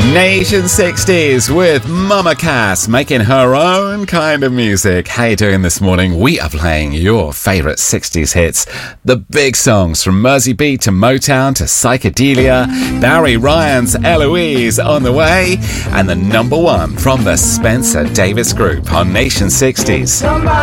Nation 60s with Mama Cass making her own kind of music. How you doing this morning? We are playing your favourite 60s hits. The big songs from Mersey Beat to Motown to Psychedelia. Barry Ryan's Eloise on the way. And the number one from the Spencer Davis Group on Nation 60s.